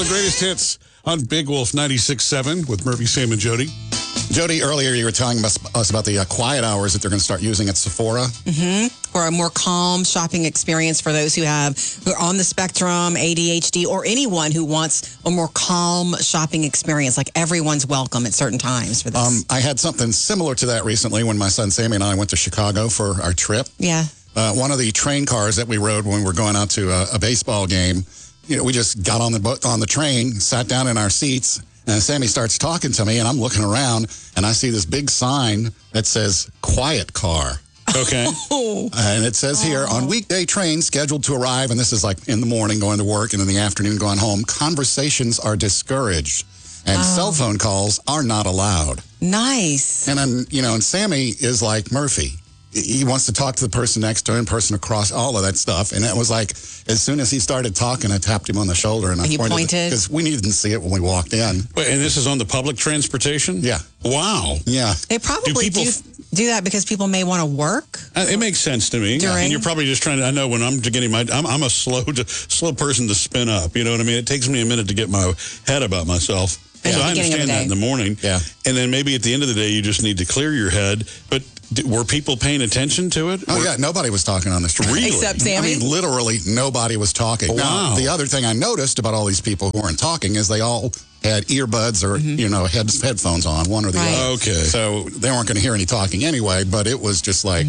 the greatest hits on Big Wolf 96.7 with Murphy, Sam, and Jody. Jody, earlier you were telling us about the quiet hours that they're going to start using at Sephora. For a more calm shopping experience for those who are on the spectrum, ADHD, or anyone who wants a more calm shopping experience. Like everyone's welcome at certain times for this. I had something similar to that recently when my son Sammy and I went to Chicago for our trip. Yeah. One of the train cars that we rode when we were going out to a baseball game, we just got on the train, sat down in our seats, and Sammy starts talking to me, and I'm looking around, and I see this big sign that says, quiet car. Okay. And it says here, on weekday trains scheduled to arrive, and this is like in the morning going to work and in the afternoon going home, conversations are discouraged, and cell phone calls are not allowed. Nice. And then, and Sammy is like Murphy. He wants to talk to the person next to him, person across, all of that stuff. And it was like, as soon as he started talking, I tapped him on the shoulder and I pointed. Because we didn't see it when we walked in. Wait, and this is on the public transportation? Yeah. Wow. Yeah. They probably do that because people may want to work. It makes sense to me. And you're probably just trying to, I know when I'm getting I'm a slow person to spin up. You know what I mean? It takes me a minute to get my head about myself. Yeah, so I understand that in the morning. Yeah. And then maybe at the end of the day, you just need to clear your head. But were people paying attention to it? Oh, yeah. Nobody was talking on the street. Really? Except Sammy? I mean, literally nobody was talking. Oh, wow. Now, the other thing I noticed about all these people who weren't talking is they all had earbuds or, headphones on, one or the other. Okay. So they weren't going to hear any talking anyway, but it was just like...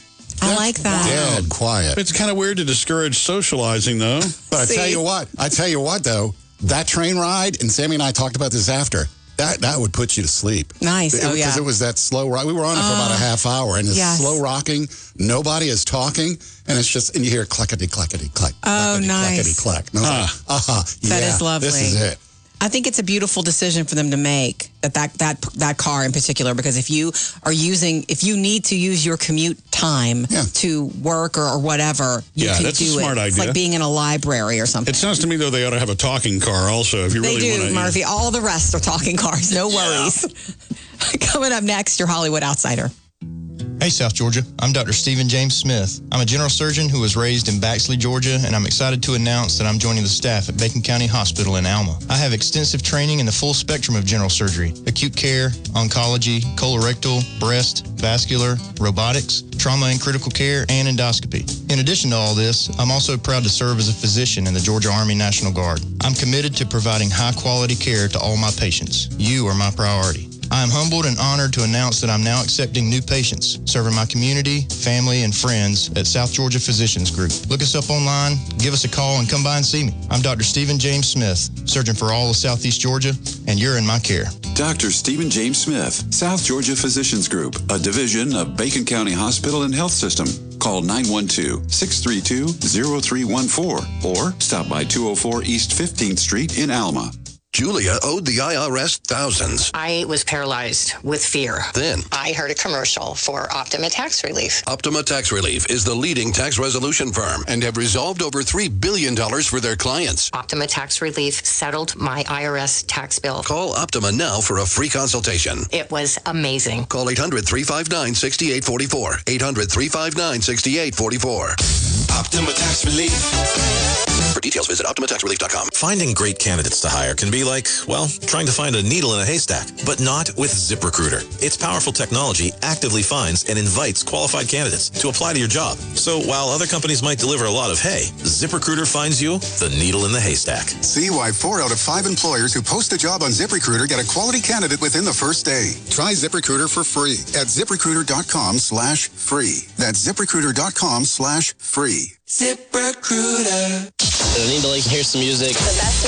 I like that. Dead quiet. It's kind of weird to discourage socializing, though. But I tell you what, though, that train ride, and Sammy and I talked about this after, that would put you to sleep. Nice. Because it was that slow ride. We were on it for about a half hour, and it's slow rocking. Nobody is talking, and it's just, and you hear clackety, clackety, clack. Oh, nice. Clackety, clack. That is lovely. This is it. I think it's a beautiful decision for them to make, that car in particular, because if you need to use your commute time to work or whatever, you can that's do a smart it. idea. It's like being in a library or something. It sounds to me, though, they ought to have a talking car also. If you really want to. They do, Murphy. All the rest are talking cars. No worries. Coming up next, your Hollywood Outsider. Hey, South Georgia. I'm Dr. Stephen James Smith. I'm a general surgeon who was raised in Baxley, Georgia, and I'm excited to announce that I'm joining the staff at Bacon County Hospital in Alma. I have extensive training in the full spectrum of general surgery, acute care, oncology, colorectal, breast, vascular, robotics, trauma and critical care, and endoscopy. In addition to all this, I'm also proud to serve as a physician in the Georgia Army National Guard. I'm committed to providing high-quality care to all my patients. You are my priority. I am humbled and honored to announce that I'm now accepting new patients, serving my community, family, and friends at South Georgia Physicians Group. Look us up online, give us a call, and come by and see me. I'm Dr. Stephen James Smith, surgeon for all of Southeast Georgia, and you're in my care. Dr. Stephen James Smith, South Georgia Physicians Group, a division of Bacon County Hospital and Health System. Call 912-632-0314 or stop by 204 East 15th Street in Alma. Julia owed the IRS thousands. I was paralyzed with fear. Then I heard a commercial for Optima Tax Relief. Optima Tax Relief is the leading tax resolution firm and have resolved over $3 billion for their clients. Optima Tax Relief settled my IRS tax bill. Call Optima now for a free consultation. It was amazing. Call 800-359-6844. 800-359-6844. Optima Tax Relief. For details, visit OptimaTaxRelief.com. Finding great candidates to hire can be like, trying to find a needle in a haystack, but not with ZipRecruiter. Its powerful technology actively finds and invites qualified candidates to apply to your job. So while other companies might deliver a lot of hay, ZipRecruiter finds you the needle in the haystack. See why 4 out of 5 employers who post a job on ZipRecruiter get a quality candidate within the first day. Try ZipRecruiter for free at ZipRecruiter.com/free. That's ZipRecruiter.com/free. ZipRecruiter. I need to hear some music. The best